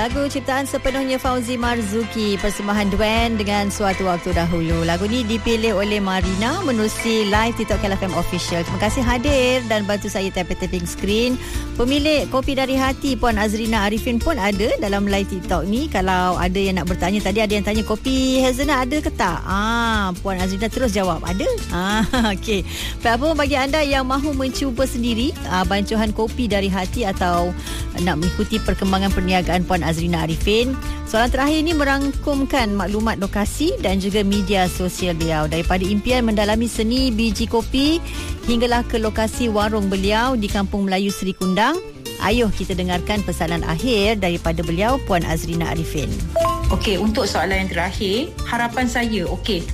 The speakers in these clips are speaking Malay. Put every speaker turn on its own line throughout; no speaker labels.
Lagu ciptaan sepenuhnya Fauzi Marzuki, persembahan Duen dengan Suatu Waktu Dahulu. Lagu ni dipilih oleh Marina menerusi live TikTok KLFM Official. Terima kasih hadir dan bantu saya tapping screen. Pemilik Kopi Dari Hati Puan Azrina Arifin pun ada dalam live TikTok ni. Kalau ada yang nak bertanya, tadi ada yang tanya kopi hazelnut ada ke tak? Puan Azrina terus jawab ada. Okey. Apa bagi anda yang mahu mencuba sendiri bancuhan Kopi Dari Hati atau nak mengikuti perkembangan perniagaan Puan Azrina Arifin, soalan terakhir ini merangkumkan maklumat lokasi dan juga media sosial beliau, daripada impian mendalami seni biji kopi hinggalah ke lokasi warung beliau di Kampung Melayu Seri Kundang. Ayuh kita dengarkan pesanan akhir daripada beliau, Puan Azrina Arifin.
Okey, untuk soalan yang terakhir, harapan saya,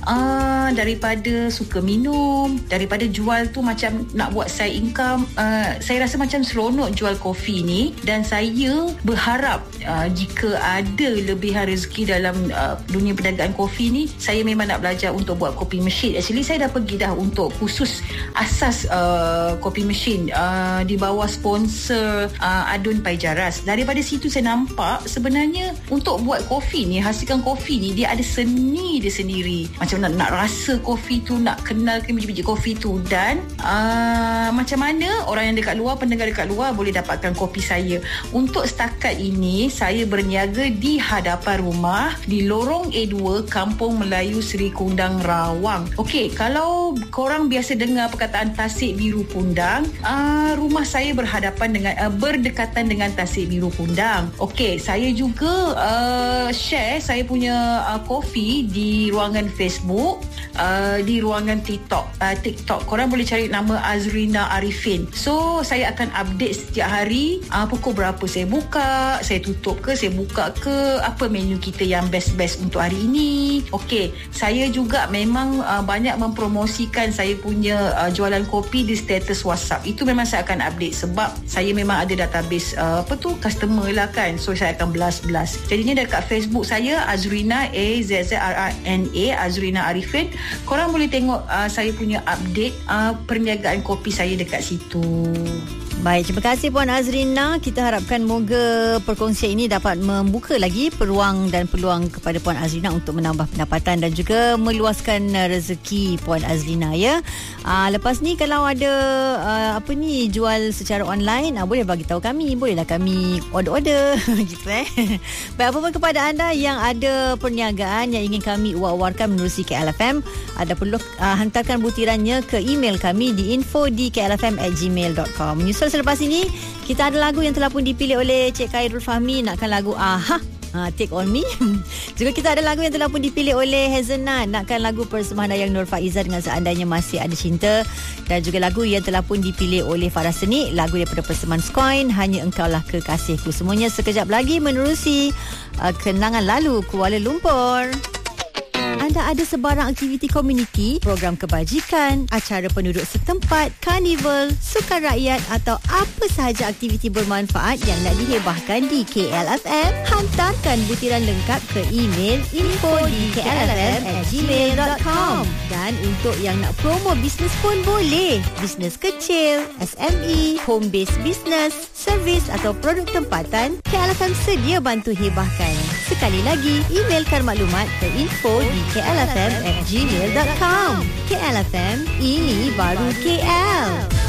daripada suka minum, daripada jual tu macam nak buat saya income, saya rasa macam seronok jual kopi ni, dan saya berharap jika ada lebihan rezeki dalam dunia perniagaan kopi ni, saya memang nak belajar untuk buat kopi mesin. Actually saya dah pergi dah untuk khusus asas kopi mesin di bawah sponsor Adun Paijaras. Daripada situ saya nampak sebenarnya untuk buat kopi ni, hasilkan kopi ni, dia ada seni dia sendiri. Macam nak rasa kopi tu, nak kenalkan biji-biji kopi tu, dan macam mana orang yang dekat luar, pendengar dekat luar boleh dapatkan kopi saya. Untuk setakat ini saya berniaga di hadapan rumah di Lorong A2, Kampung Melayu Seri Kundang, Rawang. Okey, kalau korang biasa dengar perkataan Tasik Biru Kundang, rumah saya berhadapan dengan berdekatan dengan Tasik Biru Kundang. Okey, saya juga share saya punya kopi di ruangan Facebook, di ruangan TikTok. Korang boleh cari nama Azrina Arifin. So saya akan update setiap hari, pukul berapa saya buka, saya tutup ke, saya buka ke, apa menu kita yang best untuk hari ini. Okey, saya juga memang banyak mempromosikan saya punya jualan kopi di status WhatsApp. Itu memang saya akan update sebab saya memang ada database customer lah kan. So saya akan blast. Jadinya dekat Facebook saya Azrina AZZRANA Azrina Arifin. Korang boleh tengok saya punya update perniagaan kopi saya dekat situ.
Baik, terima kasih Puan Azrina. Kita harapkan moga perkongsian ini dapat membuka lagi peluang dan peluang kepada Puan Azrina untuk menambah pendapatan dan juga meluaskan rezeki Puan Azrina, ya. Lepas ni kalau ada jual secara online, boleh bagi tahu kami, bolehlah kami order gitu Baik, apa pun kepada anda yang ada perniagaan yang ingin kami uar-uarkan menerusi KLFM, ada perlu hantarkan butirannya ke email kami di info@klfm@gmail.com. Menyusul selepas ini, kita ada lagu yang telah pun dipilih oleh Cik Khairul Fahmi, nakkan lagu Take On Me. Juga kita ada lagu yang telah pun dipilih oleh Hazelnut, nakkan lagu persembahan Dayang Nur Faizah dengan Seandainya Masih Ada Cinta, dan juga lagu yang telah pun dipilih oleh Farah Seni, lagu daripada persembahan Skoin, Hanya Engkaulah Kekasihku. Semuanya sekejap lagi menerusi kenangan lalu Kuala Lumpur. Anda ada sebarang aktiviti komuniti, program kebajikan, acara penduduk setempat, karnival, sukan rakyat atau apa sahaja aktiviti bermanfaat yang nak dihebahkan di KLFM, hantarkan butiran lengkap ke email info@klfm@gmail.com. Dan untuk yang nak promo bisnes pun boleh. Bisnes kecil, SME, home based business, servis atau produk tempatan, KLFM sedia bantu hebahkan. Sekali lagi, emailkan maklumat ke info di klfm@gmail.com. KLFM, ini baru KL.